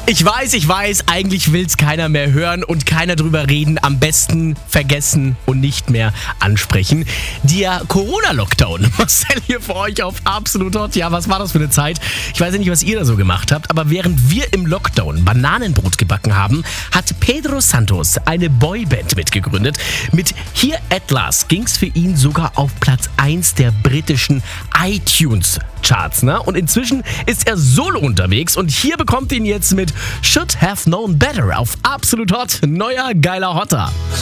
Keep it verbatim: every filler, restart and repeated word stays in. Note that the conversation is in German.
Ich weiß, ich weiß, eigentlich will's keiner mehr hören und keiner drüber reden. Am besten vergessen und nicht mehr ansprechen. Der Corona-Lockdown. Marcel hier für euch auf Absolut Hot. Ja, was war das für eine Zeit? Ich weiß ja nicht, was ihr da so gemacht habt, aber während wir im Lockdown Bananenbrot gebacken haben, hat Pedro Santos eine Boyband mitgegründet. Mit Here at Last ging's für ihn sogar auf Platz eins der britischen iTunes-Charts. Ne? Und inzwischen ist er solo unterwegs und hier bekommt ihn jetzt mit Should Have Known Better auf Absolut Hot. Neuer geiler Hotter.